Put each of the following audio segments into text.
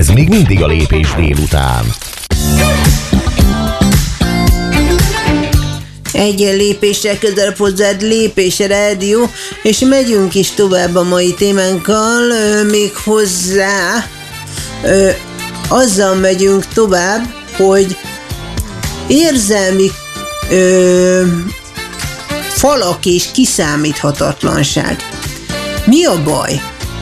Ez még mindig a Lépés délután. Egy lépéssel közelebb hozzád, Lépés Rádió, és megyünk is tovább a mai témánkkal, még hozzá azzal megyünk tovább, hogy érzelmi falak és kiszámíthatatlanság. Mi a baj?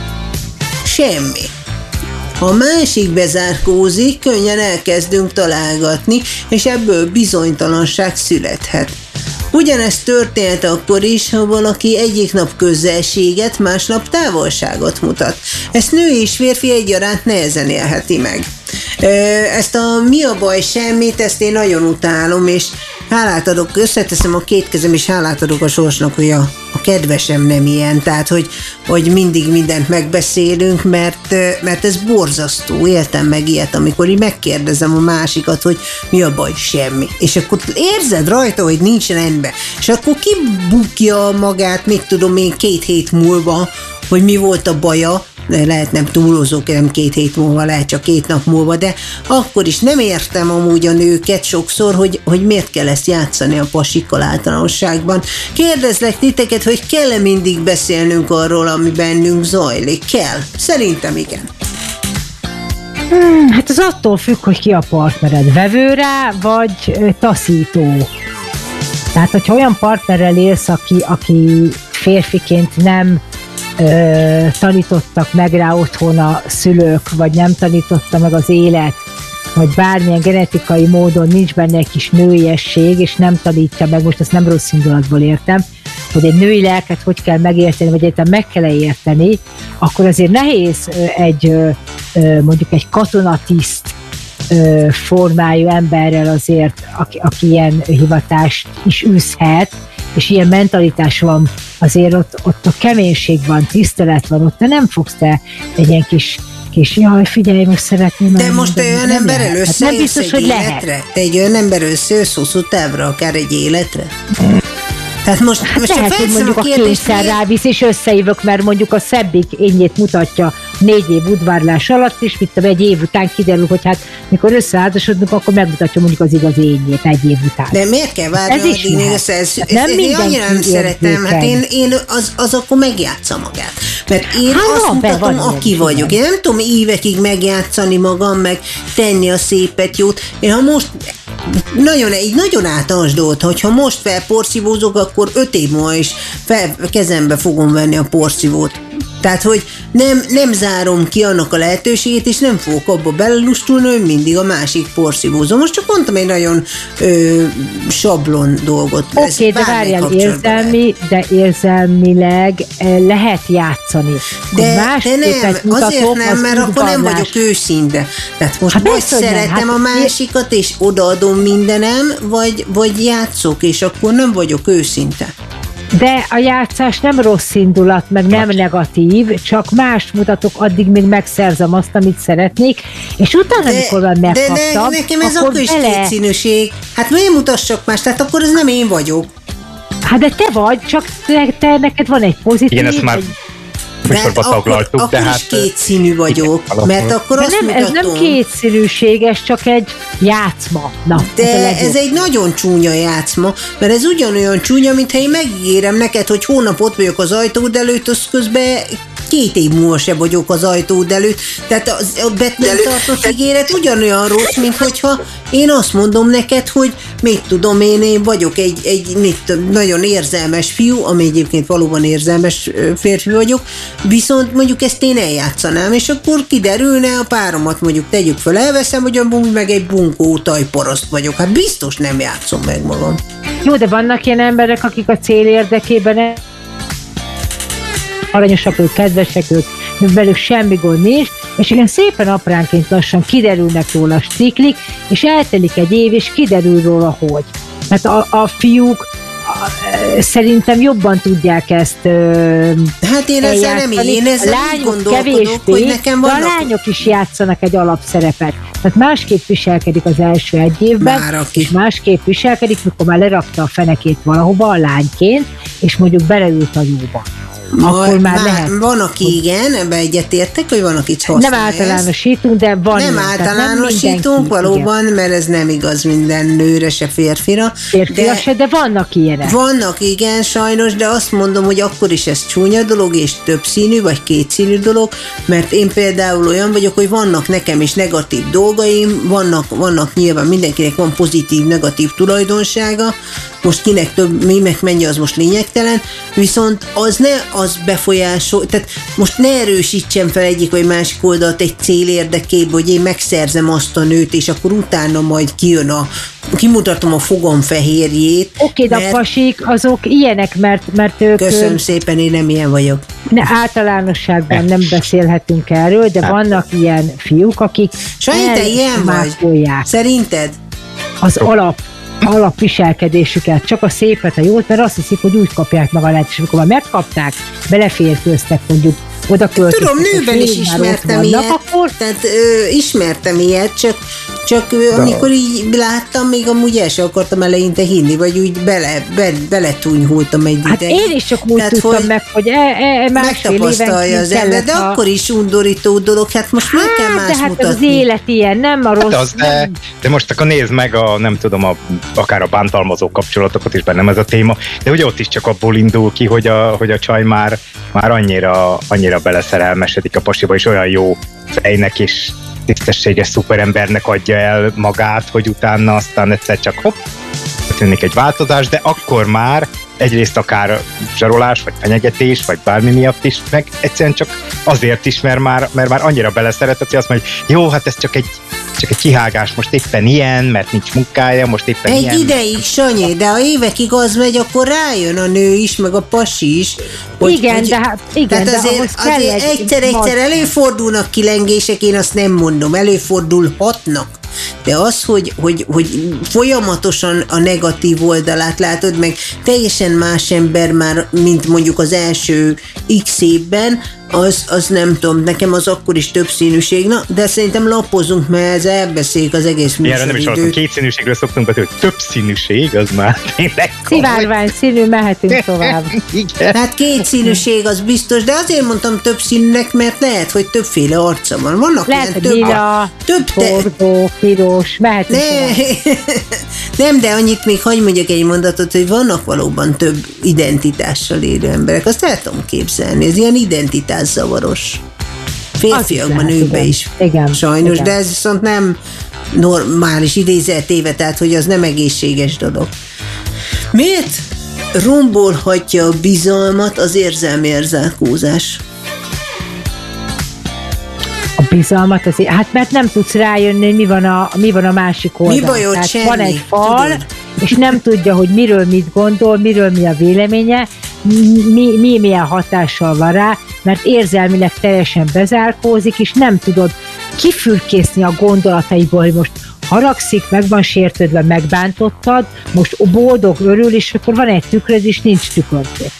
Semmi. Ha a másik bezárkózik, könnyen elkezdünk találgatni, és ebből bizonytalanság születhet. Ugyanezt történt akkor is, ha valaki egyik nap közelséget, másnap távolságot mutat. Ezt nő és férfi egyaránt nehezen élheti meg. Ezt a mi a baj semmit, ezt én nagyon utálom, és hálát adok, összeteszem a két kezem, és hálát adok a sorsnak, hogy a kedvesem nem ilyen, tehát hogy mindig mindent megbeszélünk, mert ez borzasztó, éltem meg ilyet, amikor így megkérdezem a másikat, hogy mi a baj, semmi. És akkor érzed rajta, hogy nincs rendben. És akkor kibukja magát, mit tudom én, 2 hét múlva, hogy mi volt a baja, lehet nem túlozók, nem 2 hét múlva, lehet csak 2 nap múlva, de akkor is nem értem amúgy a nőket sokszor, hogy miért kell ezt játszani a pasikkal általánosságban. Kérdezlek titeket, hogy kell-e mindig beszélnünk arról, ami bennünk zajlik? Kell. Szerintem igen. Hát az attól függ, hogy ki a partnered, vevő rá, vagy taszító. Tehát, hogyha olyan partnerrel élsz, aki férfiként nem tanítottak meg rá otthon a szülők, vagy nem tanította meg az élet, vagy bármilyen genetikai módon nincs benne egy kis nőiesség, és nem tanítja meg, most ezt nem rossz indulatból értem, hogy egy női lelket hogy kell megérteni, vagy egyáltalán meg kell érteni, akkor azért nehéz mondjuk egy katonatiszt formájú emberrel azért, aki ilyen hivatást is űzhet, és ilyen mentalitás van, azért ott a keménység van, tisztelet van, ott te nem fogsz te egy ilyen kis jaj, figyelj, most szeretném. De most te olyan emberrel összejössz egy életre? Lehet. Te egy olyan emberrel összejössz hosszú távra, akár egy életre? Tehát most lehet, hogy mondjuk a kényszer rávisz, és összehívok, mert mondjuk a szebbik ényét mutatja 4 év udvarlás alatt, és mit tudom, 1 év után kiderül, hogy hát mikor összeházasodunk, akkor megmutatja mondjuk az igazi ényét 1 év után. De miért kell várni, addig még én annyira nem szeretem, hát én az akkor megjátssza magát. Mert én azt mutatom, aki vagyok. Én nem tudom évekig megjátszani magam, meg tenni a szépet, jót. Én ha most nagyon általános dolgot, hogyha most felporszívózok, akkor 5 év múlva is kezembe fogom venni a porszívót. Tehát, hogy nem zárom ki annak a lehetőségét, és nem fogok abba belelustulni, hogy mindig a másik porszívózom. Most csak mondtam egy nagyon sablon dolgot. Oké, de várjál, érzelmileg lehet játszani. De nem, azért nem, mert akkor nem vagyok őszinte. Tehát most vagy szeretem a másikat, és odaadom mindenem, vagy játszok, és akkor nem vagyok őszinte. De a játszás nem rossz indulat, meg nem negatív, csak mást mutatok, addig még megszerzem azt, amit szeretnék, és utána, amikor már megkaptam, de nekem ez akkor is kétszínűség. Hát miért mutassak más? Tehát akkor ez nem én vagyok. Hát de te vagy, csak te neked van egy pozitív... Igen, ezt már műsorban taglaltuk, akkor is kétszínű vagyok, igen, mert akkor azt nem, mutatom. Ez nem kétszínűség, ez csak egy játszma. Na, de ez egy nagyon csúnya játszma, mert ez ugyanolyan csúnya, mintha én megígérem neked, hogy hónap ott vagyok az ajtód előtt, az közben 2 év múlva se vagyok az ajtód előtt. Tehát a betartott ígéret ugyanolyan rossz, mint hogyha én azt mondom neked, hogy mit tudom én vagyok egy nagyon érzelmes fiú, ami egyébként valóban érzelmes férfi vagyok, viszont mondjuk ezt én eljátszanám, és akkor kiderülne a páromat, mondjuk tegyük föl, elveszem, hogy amúgy meg egy bunkó tajparaszt vagyok. Hát biztos nem játszom meg magam. Jó, de vannak ilyen emberek, akik a cél érdekében aranyosak, ők kedvesek, ők velük semmi gond nincs, és igen, szépen apránként lassan kiderülnek róla stiklik, és eltelik egy év, és kiderül róla, hogy. Mert a fiúk szerintem jobban tudják ezt hát én ezzel nem én ezzel úgy gondolkodok, hogy nekem vannak... De a lányok is játszanak egy alapszerepet. Tehát másképp viselkedik az első 1 évben, és másképp viselkedik, mikor már lerakta a fenekét valahova a lányként, és mondjuk beleült a jóba. akkor már lehet. Van, aki igen, ebbe egyetértek, hogy van, aki használja. Nem általánosítunk, de van. Nem általánosítunk, valóban, igen. Mert ez nem igaz minden nőre, se férfira. Férfira se, de vannak ilyenek. Vannak, igen, sajnos, de azt mondom, hogy akkor is ez csúnya dolog, és többszínű, vagy kétszínű dolog, mert én például olyan vagyok, hogy vannak nekem is negatív dolgaim, vannak nyilván mindenkinek van pozitív, negatív tulajdonsága, most kinek több, mi meg mennyi, az most lényegtelen, viszont az befolyásol, tehát most ne erősítsem fel egyik vagy másik oldalt egy cél érdekében, hogy én megszerzem azt a nőt, és akkor utána majd kimutatom a fogam fehérjét. Oké, de a pasik azok ilyenek, mert ők... Köszönöm szépen, én nem ilyen vagyok. Általánosságban nem beszélhetünk erről, de vannak ilyen fiúk, akik Sanyi, te ilyen vagy? Szerinted? Az alapviselkedésüket, csak a szépet, a jót, mert azt hiszik, hogy úgy kapják meg a lehet, és amikor már megkapták, beleférkőztek, mondjuk oda költöztek. Tudom, nőben is ismertem ilyet, akkor... tehát ismertem ilyet, csak amikor így láttam, még amúgy el sem akartam eleinte hinni, vagy úgy beletúnyhultam egy ideig. Hát én is csak úgy tudtam meg, hogy megtapasztalja az ember, de akkor is undorító dolog, hát most meg kell más de hát mutatni. Az élet ilyen, nem a rossz. Hát de most akkor nézd meg nem tudom, akár a bántalmazó kapcsolatokat is, bennem ez a téma, de ugye ott is csak abból indul ki, hogy a csaj már annyira beleszerelmesedik a pasiba, és olyan jó fejnek és tisztességes szuperembernek adja el magát, hogy utána aztán egyszer csak hopp, történik egy változás, de akkor már egyrészt akár zsarolás, vagy fenyegetés, vagy bármi miatt is, meg egyszerűen csak azért is, mert már annyira beleszeretett, hogy azt mondja, hogy jó, hát ez csak egy kihágás, most éppen ilyen, mert nincs munkája, most éppen ilyen. Egy ideig, Sanyi, de ha évekig az megy, akkor rájön a nő is, meg a pasi is. Igen, tehát azért egyszer előfordulnak kilengések, én azt nem mondom, előfordulhatnak. De az, hogy folyamatosan a negatív oldalát látod, meg teljesen más ember már, mint mondjuk az első x évben, az nem tudom, nekem az akkor is többszínűség, de szerintem lapozunk, mert ez elbeszéljük az egész műsoridőt. Erre nem is hallottunk, kétszínűségről szoktunk beszélni, hogy többszínűség, az már tényleg komoly. Szivárvány színű, mehetünk tovább. Igen. Hát kétszínűség az biztos, de azért mondtam többszínűnek, mert lehet, hogy többféle arca van. Vannak lehet, ilyen lila, bordó, piros, mehetünk Nem, de annyit még hagy mondjak egy mondatot, hogy vannak valóban több identitással élő emberek. Azt el tudom képzelni, ez ilyen identitászavaros. Férfiakban, nőkben is. Igen, sajnos, igen. De ez viszont nem normális idézeltéve, tehát hogy az nem egészséges dolog. Miért rombolhatja a bizalmat az érzelmi elzárkózás? A bizalmat azért, hát mert nem tudsz rájönni, hogy mi van a másik oldalon. Mi bajod, tehát semmi. Van egy fal, tudod? És nem tudja, hogy miről mit gondol, miről mi a véleménye, milyen hatással van rá, mert érzelmileg teljesen bezárkózik, és nem tudod kifürkészni a gondolataiból, hogy most haragszik, meg van sértődve, megbántottad, most boldog, örül, és akkor van egy tükröd, és nincs tükörkép.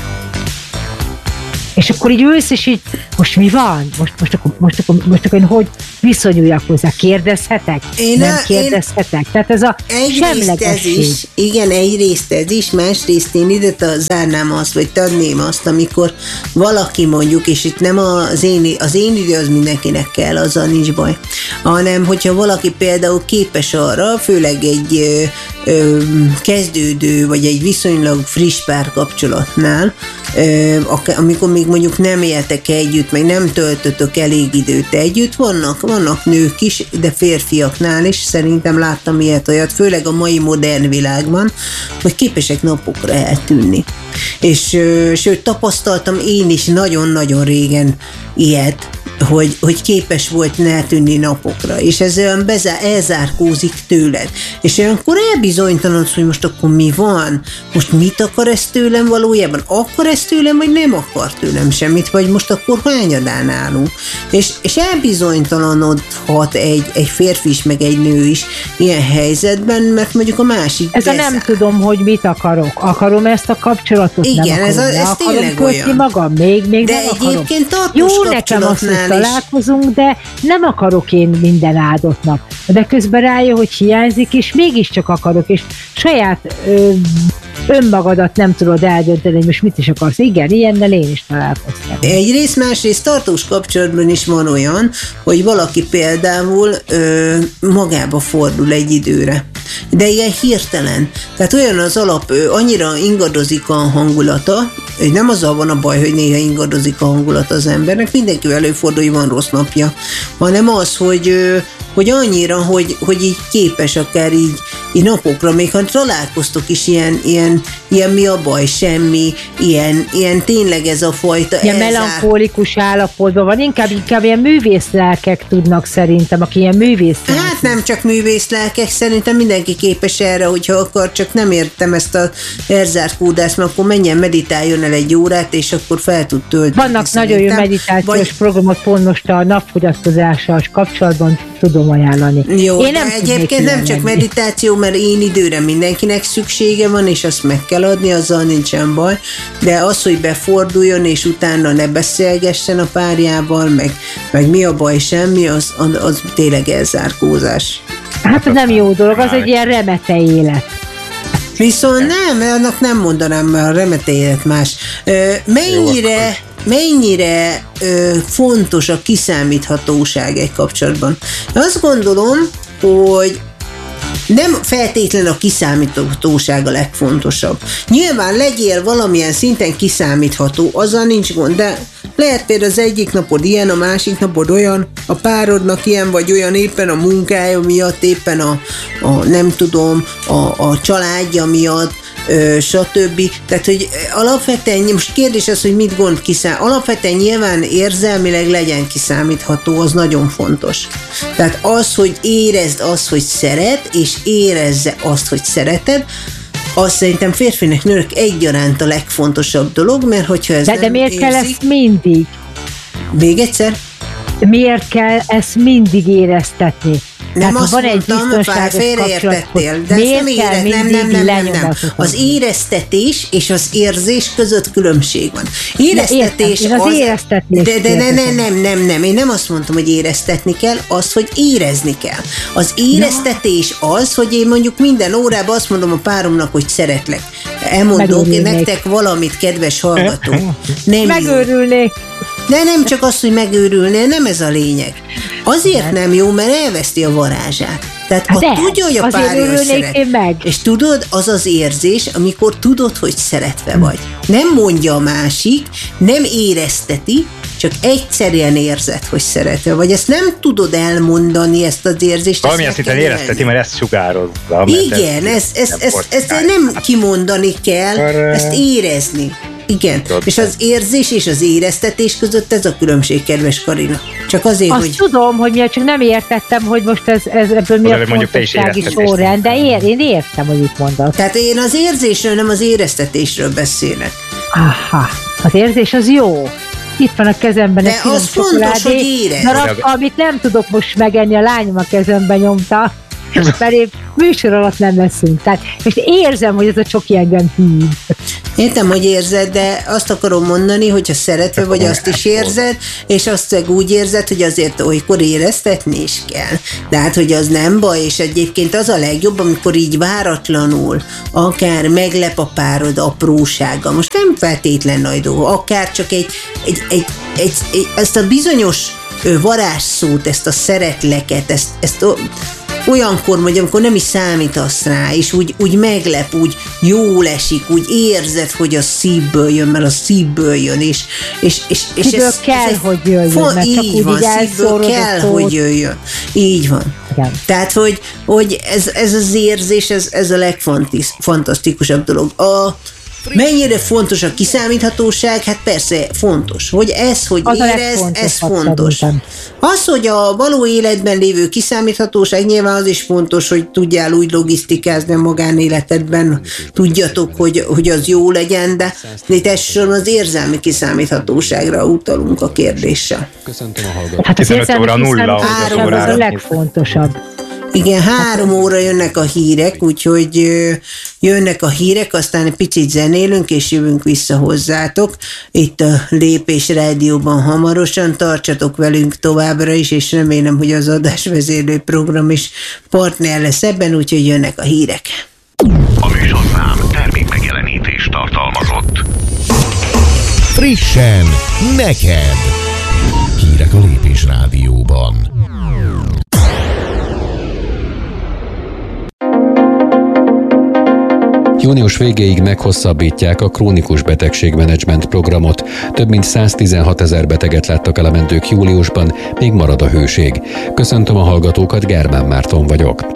És akkor így ülsz, és így, most mi van? Most akkor én hogy viszonyuljak hozzá? Kérdezhetek? Nem kérdezhetek? Tehát ez a semlegesség. Igen, egyrészt ez is, másrészt én ide zárnám azt, vagy tadném azt, amikor valaki mondjuk, és itt nem az én idő az mindenkinek kell, azzal nincs baj, hanem hogyha valaki például képes arra, főleg egy kezdődő, vagy egy viszonylag friss párkapcsolatnál, amikor még mondjuk nem éltek együtt, meg nem töltötök elég időt együtt, vannak nők is, de férfiaknál is, szerintem láttam olyat, főleg a mai modern világban, hogy képesek napokra eltűnni. És sőt, tapasztaltam én is nagyon-nagyon régen ilyet, hogy képes volt eltűnni napokra, és ez olyan elzárkózik tőled. És olyankor elbizonytalanodsz, hogy most akkor mi van? Most mit akar ez tőlem valójában? Akar ez tőlem, vagy nem akar tőlem semmit? Vagy most akkor hányadán állunk? És elbizonytalanodhat egy férfi is, meg egy nő is ilyen helyzetben, mert mondjuk a másik ez a nem tudom, hogy mit akarok. Akarom ezt a kapcsolatot? Igen, nem akarom. ez tényleg olyan. Magam, még de nem akarom. egyébként tartós jó, nekem azt, hogy találkozunk, de nem akarok én minden áldott nap. De közben rájön, hogy hiányzik, és mégiscsak akarok, és saját önmagadat nem tudod eldönteni, hogy most mit is akarsz. Igen, ilyennel én is találkoztam. Egyrészt, másrészt tartós kapcsolatban is van olyan, hogy valaki például magába fordul egy időre. De ilyen hirtelen. Tehát olyan az alap, annyira ingadozik a hangulata, hogy nem azzal van a baj, hogy néha ingadozik a hangulata az embernek, mindenki előfordul, hogy van rossz napja, hanem az, hogy annyira, hogy így képes akár így napokra, még ha találkoztok is ilyen mi a baj, semmi, ilyen tényleg ez a fajta ilyen melankólikus állapotban van, inkább ilyen művészlelkek tudnak szerintem, aki ilyen művészlelkek. Hát nem csak művészlelkek, szerintem mindenki képes erre, hogyha akar, csak nem értem ezt a erzárkódást, mert akkor menjen, meditáljon el egy órát, és akkor fel tud tölteni. Vannak nagyon jó meditációs programok, pont most a napfogyatkozással kapcsolatban tudom ajánlani. Jó, én nem egyébként nem csak meditáció, mert én időre mindenkinek szüksége van, és azt meg kell adni, azzal nincsen baj, de az, hogy beforduljon, és utána ne beszélgessen a párjával, meg mi a baj, semmi, az tényleg elzárkózás. Hát ez nem jó dolog, az egy ilyen remete élet. Viszont nem, annak nem mondanám, mert a remete élet más. Mennyire fontos a kiszámíthatóság egy kapcsolatban? Azt gondolom, hogy nem feltétlenül a kiszámíthatóság a legfontosabb. Nyilván legyél valamilyen szinten kiszámítható, azzal nincs gond, de lehet például az egyik napod ilyen, a másik napod olyan, a párodnak ilyen vagy olyan, éppen a munkája miatt, éppen a családja miatt, stb. Tehát, hogy alapvetően, most kérdés az, hogy mit gond alapvetően nyilván érzelmileg legyen kiszámítható, az nagyon fontos. Tehát az, hogy érezd azt, hogy szeret, és érezze azt, hogy szereted, az szerintem férfinek, nőnek egyaránt a legfontosabb dolog, mert hogyha ez de miért kell ezt mindig? Még egyszer? Miért kell ezt mindig éreztetni? Nem azt mondtam, félreértettél, de nem. Az éreztetés és az érzés között különbség van. Éreztetés nem. Én nem azt mondtam, hogy éreztetni kell, az, hogy érezni kell. Az éreztetés az, hogy én mondjuk minden órában azt mondom a páromnak, hogy szeretlek. Elmondok nektek valamit, kedves hallgatók. Megőrülnék. De nem csak az, hogy megőrülnél, nem ez a lényeg. Azért nem jó, mert elveszti a varázsát. Tehát tudja, hogy a párja szeret. És tudod, az az érzés, amikor tudod, hogy szeretve vagy. Nem mondja a másik, nem érezteti, csak egyszerűen érzed, hogy szeretve vagy. Ezt nem tudod elmondani, ezt az érzést. Valamilyen szinten érezteti, mert ezt sugározza. Igen, ezt nem kimondani kell, ezt érezni. Igen, és az érzés és az éreztetés között ez a különbség, kedves Karina. Csak azért, azt tudom, hogy miért csak nem értettem, hogy most ez ebből mi a fontossági sorrend, de én értem, hogy itt mondasz. Tehát én az érzésről, nem az éreztetésről beszélek. Aha, az érzés az jó. Itt van a kezemben egy finom csokoládé, darabka, amit nem tudok most megenni, a lányom a kezembe nyomta, mert én műsor alatt nem leszünk. Tehát most érzem, hogy ez a csoki engem hív. Értem, hogy érzed, de azt akarom mondani, hogyha szeretve vagy, azt is érzed, és azt meg úgy érzed, hogy azért olykor éreztetni is kell. De hát, hogy az nem baj, és egyébként az a legjobb, amikor így váratlanul akár meglep a párod aprósága. Most nem feltétlen nagy dolog, akár csak ezt a bizonyos varázsszót, ezt a szeretleket, ezt olyankor vagy, amikor nem is számítasz rá, és úgy meglep, úgy jól esik, úgy érzed, hogy a szívből jön, mert a szívből jön, és szívből kell, hogy jöjjön, mert csak így van, szívből kell, hogy jöjjön. Így van. Igen. Tehát, hogy ez az érzés, ez a legfantasztikusabb dolog. Mennyire fontos a kiszámíthatóság? Hát persze fontos. Hogy hogy az érez, ez fontos. Az, hogy a való életben lévő kiszámíthatóság, nyilván az is fontos, hogy tudjál úgy logisztikázni a magánéletedben, tudjatok, hogy az jó legyen, de itt elsősorban az érzelmi kiszámíthatóságra utalunk a kérdéssel. Köszöntöm a hallgatót. Hát az érzelmi kiszámíthatóság az a legfontosabb. Igen, 3 óra jönnek a hírek, úgyhogy jönnek a hírek, aztán egy picit zenélünk, és jövünk vissza hozzátok. Itt a Lépés Rádióban hamarosan, tartsatok velünk továbbra is, és remélem, hogy az adásvezérlő program is partner lesz ebben, úgyhogy jönnek a hírek. A műsorszám termék megjelenítés tartalmazott. Frissen neked! Hírek a Lépés Rádióban. Június végéig meghosszabbítják a krónikus betegségmenedzsment programot. Több mint 116 000 beteget láttak el a mentők júliusban, még marad a hőség. Köszöntöm a hallgatókat, Germán Márton vagyok.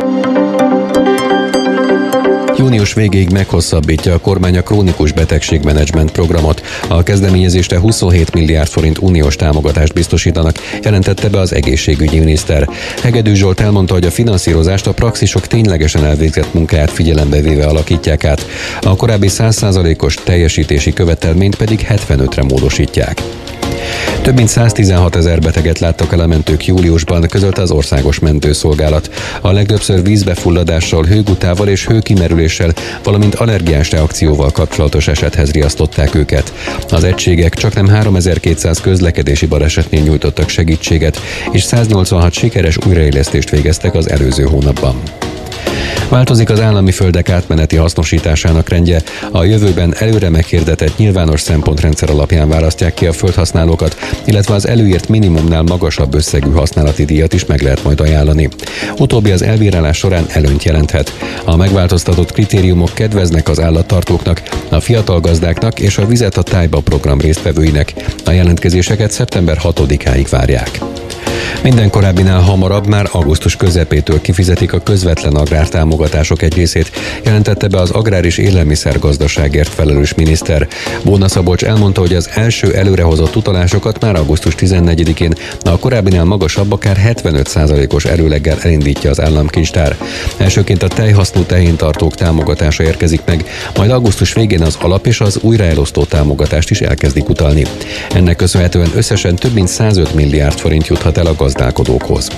Június végéig meghosszabbítja a kormány a krónikus betegségmenedzsment programot. A kezdeményezésre 27 milliárd forint uniós támogatást biztosítanak, jelentette be az egészségügyi miniszter. Hegedű Zsolt elmondta, hogy a finanszírozást a praxisok ténylegesen elvégzett munkáját figyelembe véve alakítják át. A korábbi 100%-os teljesítési követelményt pedig 75-re módosítják. Több mint 116 000 beteget láttak el a mentők júliusban, közölte az Országos Mentőszolgálat. A legtöbbször vízbefulladással, hőgutával és hőkimerüléssel, valamint allergiás reakcióval kapcsolatos esethez riasztották őket. Az egységek csaknem 3200 közlekedési balesetnél nyújtottak segítséget, és 186 sikeres újraélesztést végeztek az előző hónapban. Változik az állami földek átmeneti hasznosításának rendje. A jövőben előre meghirdetett nyilvános szempontrendszer alapján választják ki a földhasználókat, illetve az előírt minimumnál magasabb összegű használati díjat is meg lehet majd ajánlani. Utóbbi az elbírálás során előnyt jelenthet. A megváltoztatott kritériumok kedveznek az állattartóknak, a fiatal gazdáknak és a Vizet a tájba program résztvevőinek. A jelentkezéseket szeptember 6-áig várják. Minden korábbinál hamarabb, már augusztus közepétől kifizetik a közvetlen agrártámogatások egy részét, jelentette be az Agrár és Élelmiszergazdaságért felelős miniszter. Bóna Szabolcs elmondta, hogy az első előrehozott utalásokat már augusztus 14-én, a korábbinál magasabb, akár 75%-os erőleggel elindítja az államkincstár. Elsőként a tejhasznú tehéntartók támogatása érkezik meg, majd augusztus végén az alap és az újraelosztó támogatást is elkezdik utalni. Ennek köszönhetően összesen több mint 105 milliárd forint juthat el a gazdálkodókhoz.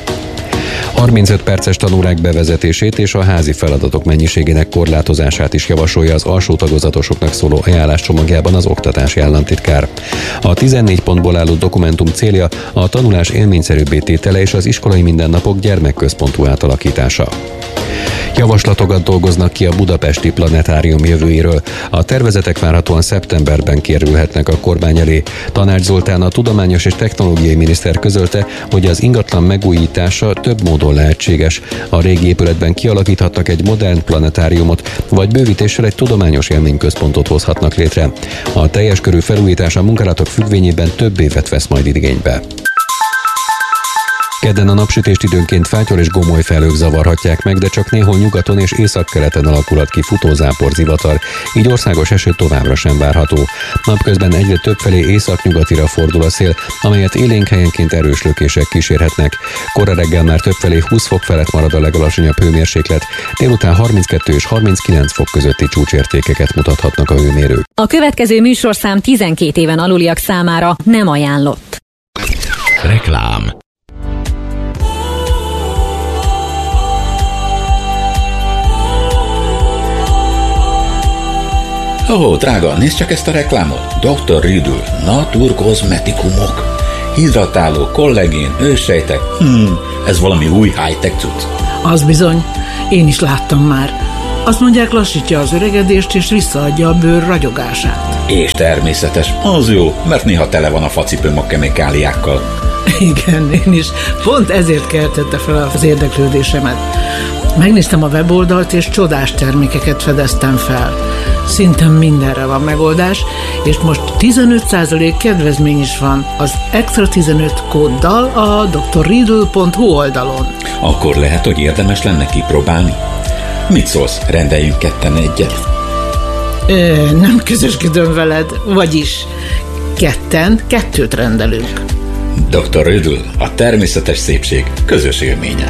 35 perces tanórák bevezetését és a házi feladatok mennyiségének korlátozását is javasolja az alsó tagozatosoknak szóló ajánláscsomagjában az oktatási államtitkár. A 14 pontból álló dokumentum célja a tanulás élményszerűbbé tétele és az iskolai mindennapok gyermekközpontú átalakítása. Javaslatokat dolgoznak ki a budapesti planetárium jövőjéről. A tervezetek várhatóan szeptemberben kerülhetnek a kormány elé. Tanács Zoltán, a tudományos és technológiai miniszter közölte, hogy az ingatlan megújítása több módon lehetséges. A régi épületben kialakíthatnak egy modern planetáriumot, vagy bővítéssel egy tudományos élményközpontot hozhatnak létre. A teljes körű felújítás a munkálatok függvényében több évet vesz majd igénybe. Kedden a napsütést időnként fátyol és gomoly felhők zavarhatják meg, de csak néhol nyugaton és északkeleten alakulhat ki futózáporzivatar, így országos eső továbbra sem várható. Napközben egyre többfelé északnyugatira fordul a szél, amelyet élénk helyenként erős lökések kísérhetnek. Kora reggel már többfelé 20 fok felett marad a legalacsonyabb hőmérséklet, délután 32 és 39 fok közötti csúcsértékeket mutathatnak a hőmérők. A következő műsorszám 12 éven aluliak számára nem ajánlott. Reklám. Ó, drága, nézd csak ezt a reklámot! Dr. Riddle, naturkozmetikumok. Hidratáló, kollagén, őssejtek. Ez valami új high-tech cucc. Az bizony, én is láttam már. Azt mondják, lassítja az öregedést és visszaadja a bőr ragyogását. És természetes, az jó, mert néha tele van a facipőm a kemikáliákkal. Igen, én is. Pont ezért keltette fel az érdeklődésemet. Megnéztem a weboldalt, és csodás termékeket fedeztem fel. Szinte mindenre van megoldás, és most 15% kedvezmény is van az Extra 15 kóddal a drriddle.hu oldalon. Akkor lehet, hogy érdemes lenne kipróbálni. Mit szólsz, rendeljünk ketten egyet? Nem közösködöm veled, vagyis kettőt rendelünk. Dr. Riddle, a természetes szépség közös élménye.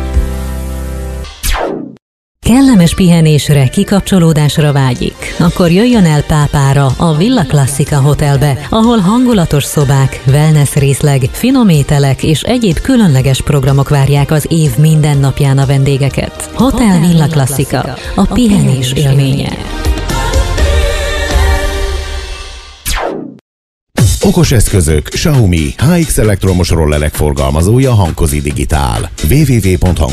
Kellemes pihenésre, kikapcsolódásra vágyik? Akkor jöjjön el Pápára, a Villa Classica Hotelbe, ahol hangulatos szobák, wellness részleg, finom ételek és egyéb különleges programok várják az év minden napján a vendégeket. Hotel Villa Classica, a pihenés élménye. Okos eszközök, Xiaomi, HX elektromos rollerek forgalmazója Hankozi Digitál.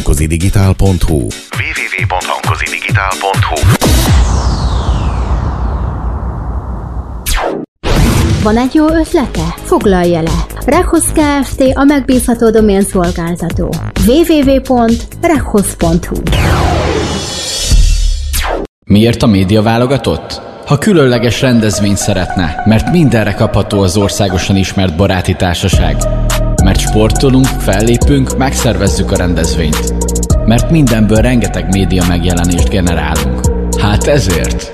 www.hankozidigitál.hu Van egy jó ötlete? Foglalja le. Rekhosz Kft. A megbízható domén szolgáltató. www.rekhosz.hu. Miért a média válogatott? Ha különleges rendezvényt szeretne, mert mindenre kapható az országosan ismert baráti társaság. Mert sportolunk, fellépünk, megszervezzük a rendezvényt. Mert mindenből rengeteg média megjelenést generálunk. Hát ezért.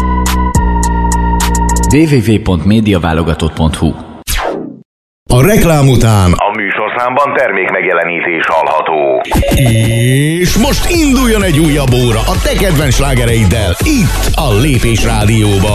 www.mediaválogatott.hu. A reklám után a műsorszámban termékmegjelenítés hallható. És most induljon egy újabb óra a te kedvenc slágereiddel itt a Lépés Rádióban.